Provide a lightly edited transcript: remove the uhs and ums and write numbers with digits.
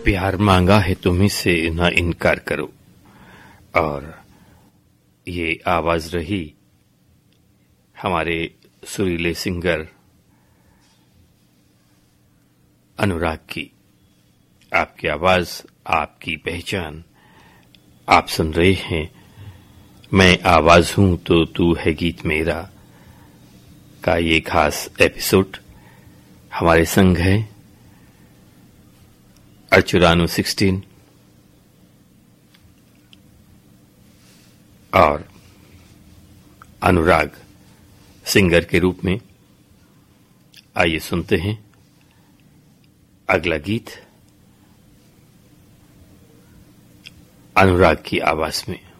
प्यार मांगा है तुम्ही से ना इनकार करो। और ये आवाज रही हमारे सुरीले सिंगर अनुराग की। आपकी आवाज, आपकी पहचान। आप सुन रहे हैं मैं आवाज हूं तो तू है गीत मेरा का ये खास एपिसोड। हमारे संग है अर्चुरानो 16 और अनुराग सिंगर के रूप में। आइए सुनते हैं अगला गीत अनुराग की आवाज में।